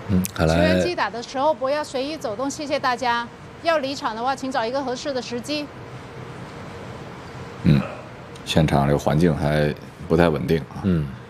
看来球员击打的时候不要随意走动，谢谢大家。要离场的话，请找一个合适的时机。 现场这个环境还不太稳定啊。